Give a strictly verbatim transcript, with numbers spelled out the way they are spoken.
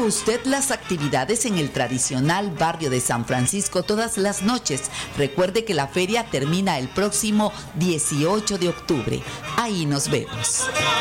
usted las actividades en el tradicional barrio de San Francisco todas las noches. Recuerde que la feria termina el próximo dieciocho de octubre. Ahí nos vemos.